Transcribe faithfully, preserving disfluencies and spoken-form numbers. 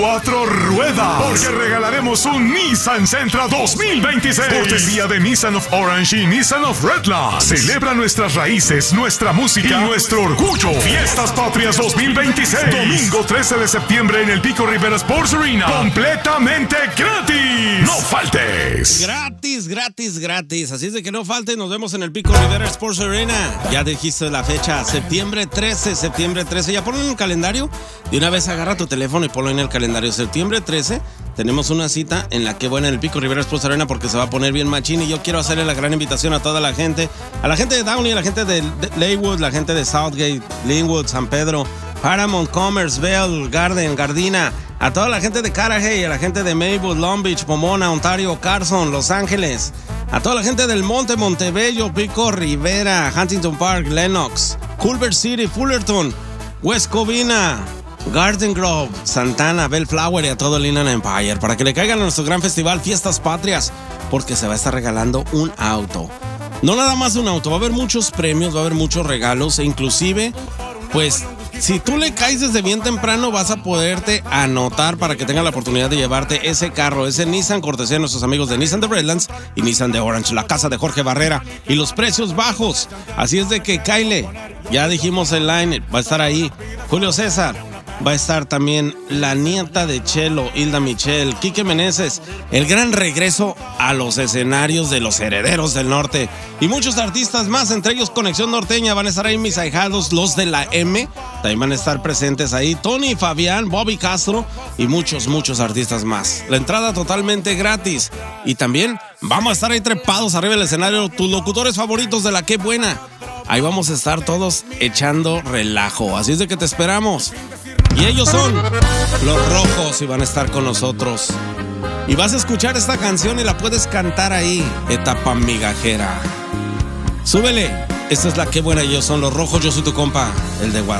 Cuatro ruedas, porque regalaremos un Nissan Sentra dos mil veintiséis. Cortesía de Nissan of Orange y Nissan of Redlands. Celebra nuestras raíces, nuestra música y nuestro orgullo. Fiestas Patrias dos mil veintiséis. Domingo trece de septiembre en el Pico Rivera Sports Arena. Completamente gratis. No faltes. Gratis, gratis, gratis. Así es de que no faltes. Nos vemos en el Pico Rivera Sports Arena. Ya dijiste la fecha. Septiembre trece, septiembre trece. Ya ponlo en el calendario. De una vez agarra tu teléfono y ponlo en el calendario. Septiembre trece, tenemos una cita en la que bueno, en el Pico Rivera Sports Arena, porque se va a poner bien machín y yo quiero hacerle la gran invitación a toda la gente, a la gente de Downey, a la gente de Leywood, la gente de Southgate, Linwood, San Pedro, Paramount, Commerce, Bell, Garden, Gardena, a toda la gente de Carajay, a la gente de Maywood, Long Beach, Pomona, Ontario, Carson, Los Ángeles, a toda la gente del Monte, Montebello, Pico Rivera, Huntington Park, Lenox, Culver City, Fullerton, West Covina, Garden Grove, Santana, Bellflower y a todo el Inland Empire, para que le caigan a nuestro gran festival Fiestas Patrias, porque se va a estar regalando un auto. No nada más un auto, va a haber muchos premios, va a haber muchos regalos e inclusive, pues, si tú le caes desde bien temprano vas a poderte anotar para que tengas la oportunidad de llevarte ese carro, ese Nissan, cortesía de nuestros amigos de Nissan de Redlands y Nissan de Orange, la casa de Jorge Barrera y los precios bajos. Así es de que Kyle, ya dijimos el line, va a estar ahí. Julio César. Va a estar también la nieta de Chelo, Hilda Michel, Quique Meneses, el gran regreso a los escenarios de los Herederos del Norte y muchos artistas más, entre ellos Conexión Norteña, van a estar ahí mis ahijados, los de la M, también van a estar presentes ahí, Tony, Fabián, Bobby Castro y muchos, muchos artistas más. La entrada totalmente gratis y también vamos a estar ahí trepados arriba del escenario, tus locutores favoritos de la Qué Buena. Ahí vamos a estar todos echando relajo, así es de que te esperamos. Y ellos son Los Rojos y van a estar con nosotros. Y vas a escuchar esta canción y la puedes cantar ahí, Etapa Migajera. Súbele, esta es la Qué Buena y ellos son Los Rojos, yo soy tu compa, el de Guadalajara.